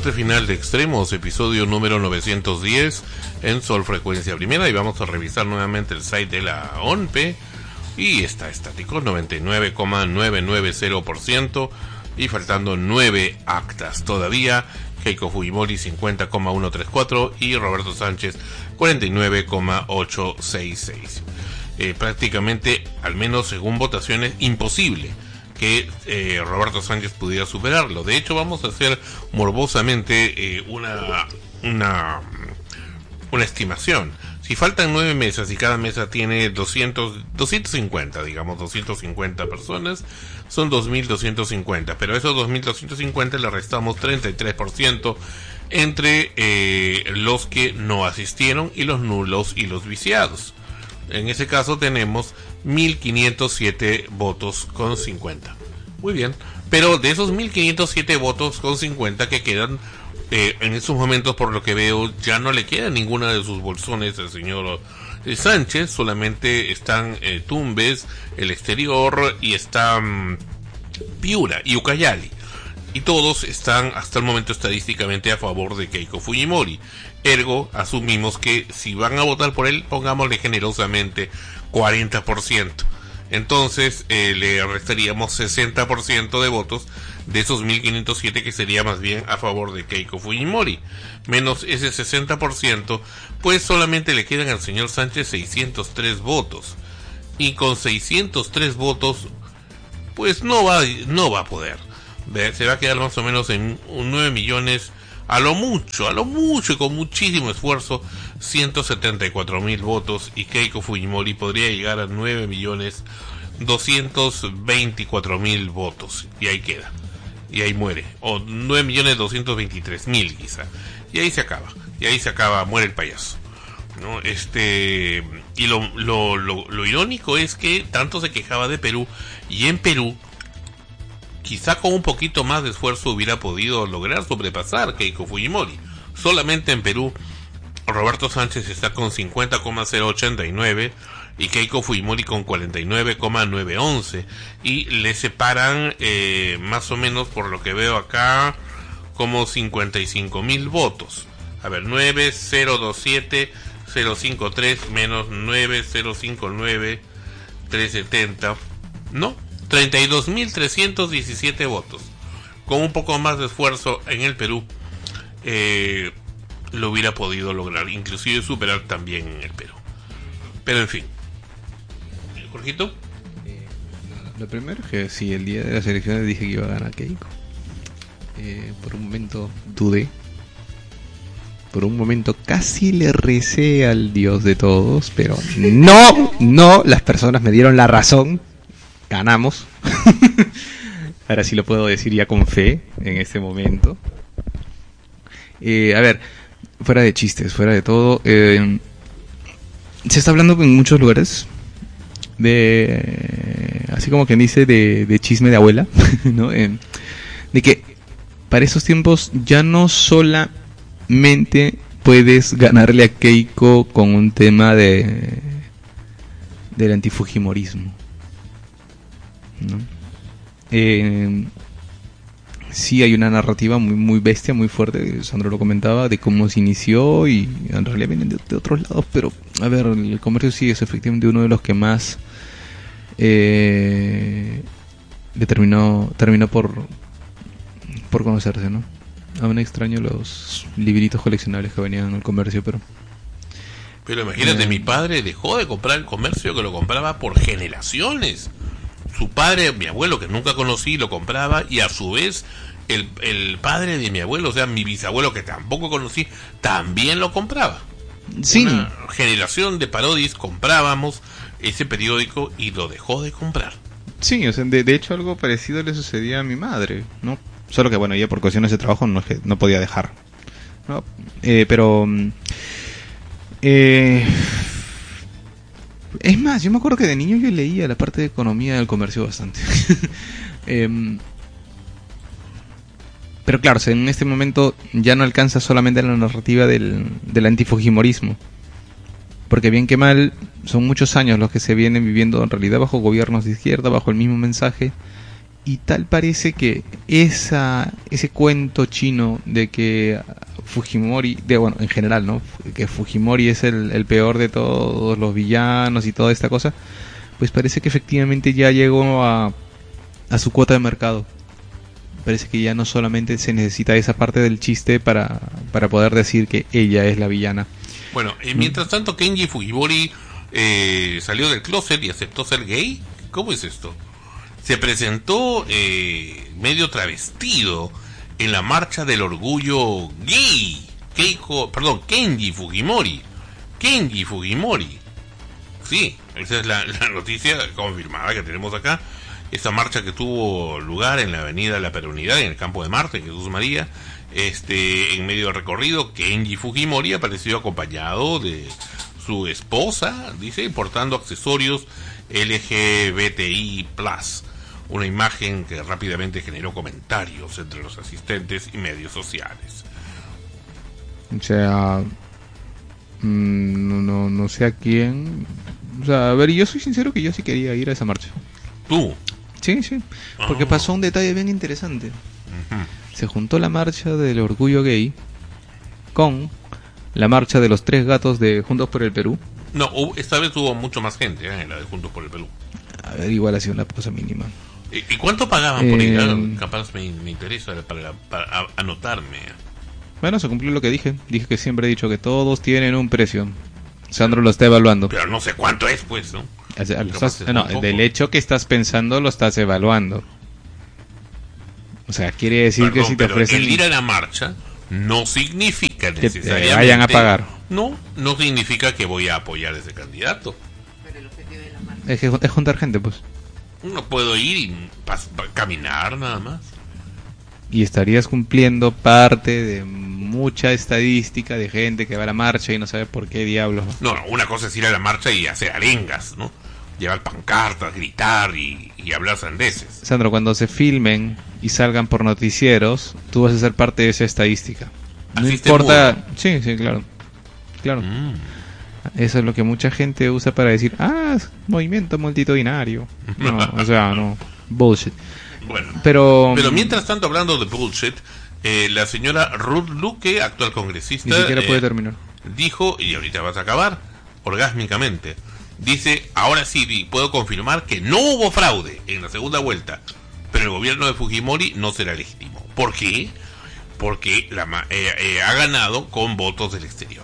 parte final de Extremos, episodio número 910 en Sol Frecuencia Primera, y vamos a revisar nuevamente el site de la ONPE y está estático, 99,990%, y faltando 9 actas todavía. Keiko Fujimori 50,134 y Roberto Sánchez 49,866. Prácticamente, al menos según votaciones, imposible que Roberto Sánchez pudiera superarlo. De hecho, vamos a hacer morbosamente una estimación. Si faltan 9 mesas y cada mesa tiene 250 personas, son 2.250, pero a esos 2.250 le restamos 33% entre los que no asistieron y los nulos y los viciados. En ese caso tenemos 1.507 votos con 50. Muy bien, pero de esos 1.507 votos con 50 que quedan, en estos momentos, por lo que veo, ya no le queda ninguna de sus bolsones al señor Sánchez. Solamente están Tumbes, el Exterior, y están Piura y Ucayali, y todos están hasta el momento estadísticamente a favor de Keiko Fujimori. Ergo, asumimos que si van a votar por él, pongámosle generosamente 40%. Entonces le restaríamos 60% de votos de esos 1.507, que sería más bien a favor de Keiko Fujimori. Menos ese 60%, pues solamente le quedan al señor Sánchez 603 votos. Y con 603 votos, pues no va a poder. Se va a quedar más o menos en 9 millones, a lo mucho, y con muchísimo esfuerzo, 174.000 votos, y Keiko Fujimori podría llegar a 9.224.000 votos, y ahí queda, y ahí muere, o 9.223.000 quizá, y ahí se acaba, muere el payaso, ¿no? Y lo irónico es que tanto se quejaba de Perú, y en Perú quizá con un poquito más de esfuerzo hubiera podido lograr sobrepasar Keiko Fujimori. Solamente en Perú, Roberto Sánchez está con 50,089 y Keiko Fujimori con 49,911, y le separan más o menos, por lo que veo acá, como 55.000 votos. A ver, 9,027,053 menos 9,059,370, ¿no? 32.317 votos. Con un poco más de esfuerzo en el Perú, lo hubiera podido lograr, inclusive superar también en el Perú. Pero en fin, Jorgito. Lo primero es que si el día de las elecciones dije que iba a ganar Keiko, por un momento dudé, por un momento casi le recé al Dios de todos, pero no, las personas me dieron la razón. Ganamos. Ahora sí lo puedo decir ya con fe en este momento. A ver, fuera de chistes, fuera de todo, se está hablando en muchos lugares de, así como quien dice, de chisme de abuela, ¿no? De que para esos tiempos ya no solamente puedes ganarle a Keiko con un tema del antifujimorismo, ¿no? Sí hay una narrativa muy bestia, muy fuerte. Sandro lo comentaba, de cómo se inició, y en realidad vienen de otros lados, pero a ver, el comercio sí es efectivamente uno de los que más terminó por conocerse, ¿no? Aún extraño los libritos coleccionables que venían al comercio, pero Imagínate, mi padre dejó de comprar el comercio, que lo compraba por generaciones. Su padre, mi abuelo, que nunca conocí, lo compraba, y a su vez el padre de mi abuelo, o sea, mi bisabuelo, que tampoco conocí, también lo compraba. Sí. Una generación de parodis comprábamos ese periódico y lo dejó de comprar. Sí, o sea, de hecho algo parecido le sucedía a mi madre, ¿no? Solo que bueno, ella por cuestiones de trabajo no podía dejar, ¿no? Pero es más, yo me acuerdo que de niño yo leía la parte de economía del comercio bastante. Pero claro, o sea, en este momento ya no alcanza solamente la narrativa del antifujimorismo, porque bien que mal son muchos años los que se vienen viviendo en realidad bajo gobiernos de izquierda, bajo el mismo mensaje, Y tal parece que ese cuento chino de que Fujimori, bueno, en general, ¿no? Que Fujimori es el peor de todos los villanos y toda esta cosa, pues parece que efectivamente ya llegó a su cuota de mercado. Parece que ya no solamente se necesita esa parte del chiste para poder decir que ella es la villana. Bueno, mientras tanto Kenji Fujimori salió del closet y aceptó ser gay. ¿Cómo es esto? Se presentó medio travestido en la marcha del orgullo gay. Kenji Fujimori. Sí, esa es la noticia confirmada que tenemos acá. Esta marcha que tuvo lugar en la avenida La Peronidad, en el Campo de Marte, en Jesús María, en medio del recorrido, Kenji Fujimori apareció acompañado de su esposa, dice, portando accesorios LGBTI+, una imagen que rápidamente generó comentarios entre los asistentes y medios sociales. O sea, no sé a quién. O sea, a ver, yo soy sincero que yo sí quería ir a esa marcha. ¿Tú? Sí, porque pasó un detalle bien interesante. Se juntó la marcha del orgullo gay con la marcha de los 3 gatos de Juntos por el Perú. No, esta vez hubo mucho más gente, en la de Juntos por el Perú. A ver, igual ha sido una cosa mínima. ¿Y cuánto pagaban por ir? Capaz me interesa para anotarme. Bueno, se cumplió lo que dije. Dije que siempre he dicho que todos tienen un precio. Sandro lo está evaluando. Pero no sé cuánto es, pues, ¿no? Del hecho que estás pensando lo estás evaluando. O sea, quiere decir que si te ofrecen... el ir a la marcha no significa que necesariamente... te vayan a pagar. No significa que voy a apoyar a ese candidato. Pero el objetivo de la marcha Es juntar gente, pues. No puedo ir y caminar nada más. Y estarías cumpliendo parte de mucha estadística de gente que va a la marcha y no sabe por qué diablos. No, una cosa es ir a la marcha y hacer arengas, ¿no? Llevar pancartas, gritar y hablar sandeces. Sandro, cuando se filmen y salgan por noticieros, tú vas a ser parte de esa estadística. No importa... Sí, claro. Eso es lo que mucha gente usa para decir, movimiento multitudinario. No, o sea, no. Bullshit. Bueno, pero mientras tanto, hablando de bullshit, la señora Ruth Luque, actual congresista, ni siquiera puede terminar. Dijo, y ahorita vas a acabar, orgásmicamente, dice, ahora sí puedo confirmar que no hubo fraude en la segunda vuelta, pero el gobierno de Fujimori no será legítimo. ¿Por qué? Porque ha ganado con votos del exterior.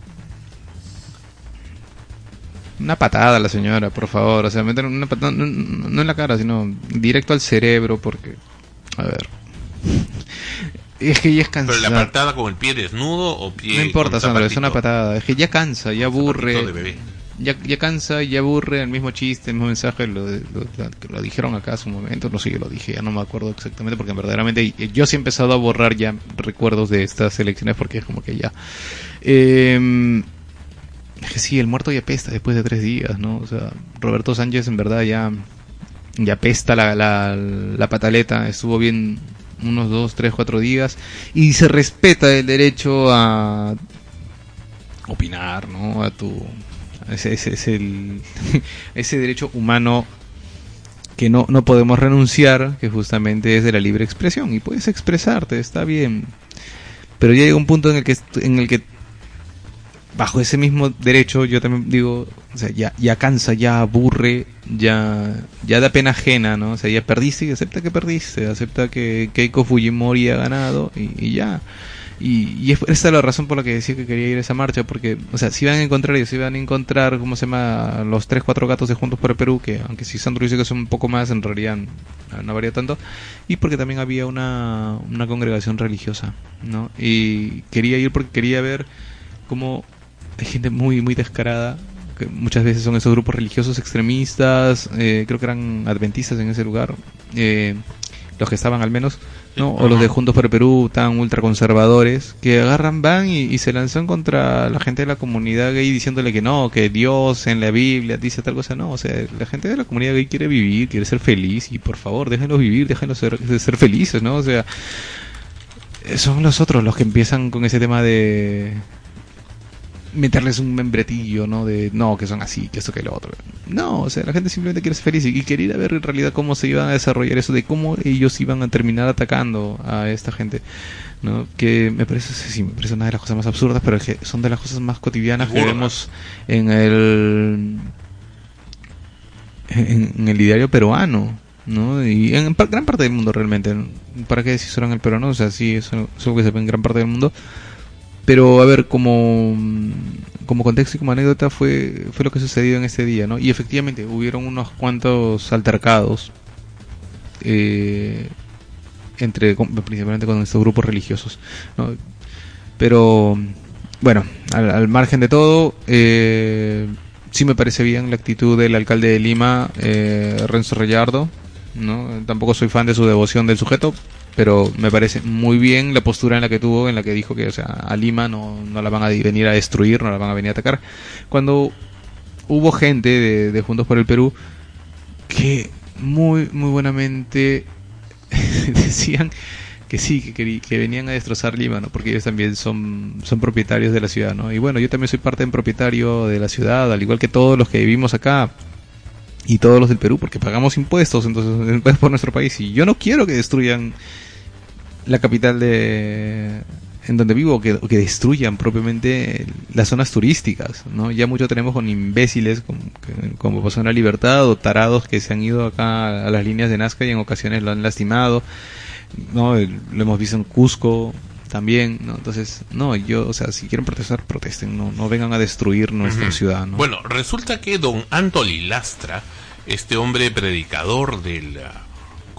Una patada a la señora, por favor. O sea, meter una patada, no en la cara, sino directo al cerebro, porque... A ver... Es que ya es cansada. ¿Pero la patada con el pie desnudo o pie... No importa, Sandro, es una patada. Es que ya cansa, ya aburre. Ya cansa, ya aburre el mismo chiste, el mismo mensaje. Lo dijeron acá hace un momento, no sé, yo lo dije, ya no me acuerdo exactamente, porque verdaderamente yo sí he empezado a borrar ya recuerdos de estas elecciones, porque es como que ya... Es que sí, el muerto ya apesta después de 3 días, ¿no? O sea, Roberto Sánchez en verdad ya apesta la pataleta. Estuvo bien unos 2, 3, 4 días y se respeta el derecho a opinar, ¿no? Ese es ese derecho humano que no podemos renunciar, que justamente es de la libre expresión, y puedes expresarte, está bien, pero ya llega un punto en el que bajo ese mismo derecho, yo también digo, o sea, ya cansa, ya aburre, ya da pena ajena, ¿no? O sea, ya perdiste y acepta que perdiste, acepta que Keiko Fujimori ha ganado y ya. Y esta es la razón por la que decía que quería ir a esa marcha, porque, o sea, si van a encontrar, ¿cómo se llama? Los 3, 4 gatos de Juntos por el Perú, que aunque si Sandro dice que son un poco más, en realidad no varía tanto, y porque también había una congregación religiosa, ¿no? Y quería ir porque quería ver cómo hay gente muy, muy descarada, que muchas veces son esos grupos religiosos extremistas, creo que eran adventistas en ese lugar, los que estaban al menos, ¿no? O los de Juntos por el Perú, tan ultraconservadores, que van y se lanzan contra la gente de la comunidad gay diciéndole que no, que Dios en la Biblia dice tal cosa. No, o sea, la gente de la comunidad gay quiere vivir, quiere ser feliz, y por favor, déjenlos vivir, déjenlos ser felices, ¿no? O sea, son los otros los que empiezan con ese tema de meterles un membretillo, ¿no? De no, que son así, que esto, que lo otro. No, o sea, la gente simplemente quiere ser feliz y quería ver en realidad cómo se iban a desarrollar eso, de cómo ellos iban a terminar atacando a esta gente, ¿no? Que me parece, sí, me parece una de las cosas más absurdas, pero que son de las cosas más cotidianas que vemos en el diario peruano, ¿no? Y en gran parte del mundo realmente. ¿Para qué decir solo en el peruano? O sea, sí, es algo que se ve en gran parte del mundo. Pero a ver, como contexto y como anécdota fue lo que sucedió en este día, ¿no? Y efectivamente hubieron unos cuantos altercados principalmente con estos grupos religiosos, ¿no? Pero bueno, al margen de todo, sí me parece bien la actitud del alcalde de Lima, Renzo Rellardo, ¿no? Tampoco soy fan de su devoción del sujeto, pero me parece muy bien la postura en la que tuvo, en la que dijo que, o sea, a Lima no la van a venir a destruir, no la van a venir a atacar. Cuando hubo gente de Juntos por el Perú que muy buenamente decían que sí, que venían a destrozar Lima, ¿no? Porque ellos también son propietarios de la ciudad, ¿no? Y bueno, yo también soy parte de propietario de la ciudad, al igual que todos los que vivimos acá y todos los del Perú, porque pagamos impuestos, entonces por nuestro país, y yo no quiero que destruyan la capital en donde vivo, que destruyan propiamente las zonas turísticas, ¿no? Ya mucho tenemos con imbéciles como pasó en La Libertad, o tarados que se han ido acá a las líneas de Nazca y en ocasiones lo han lastimado, ¿no? Lo hemos visto en Cusco también, ¿no? Entonces, no, o sea, si quieren protestar, protesten, no vengan a destruir nuestra ciudad, ¿no? Bueno, resulta que don Antoli Lastra, este hombre predicador de la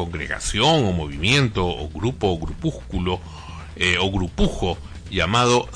congregación o movimiento o grupo o grupúsculo o grupujo llamado